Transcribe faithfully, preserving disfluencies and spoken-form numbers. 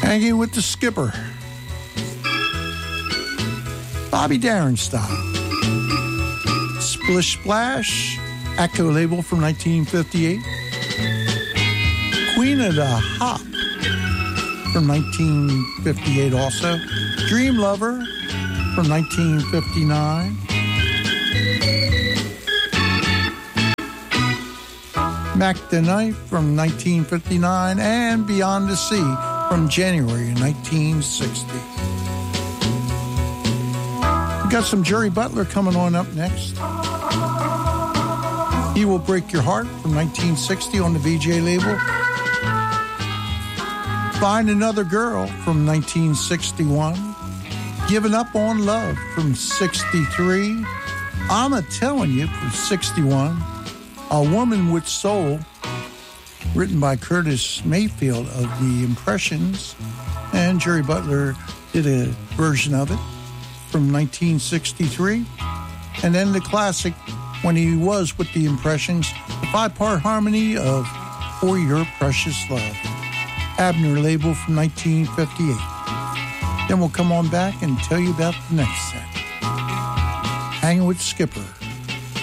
Hanging with the Skipper. Bobby Darin style. Splish Splash, Echo label from nineteen fifty-eight. Queen of the Hop from nineteen fifty-eight also. Dream Lover from nineteen fifty-nine. Mac the Knife from nineteen fifty-nine, and Beyond the Sea from January nineteen sixty. We got some Jerry Butler coming on up next. He Will Break Your Heart from nineteen sixty on the V J label. Find Another Girl from nineteen sixty-one. Giving Up on Love from sixty-three. I'm a Telling You from sixty-one. A Woman with Soul, written by Curtis Mayfield of The Impressions, and Jerry Butler did a version of it from nineteen sixty-three. And then the classic, when he was with The Impressions, the five-part harmony of For Your Precious Love, Abner label from nineteen fifty-eight. Then we'll come on back and tell you about the next set. Hanging with Skipper.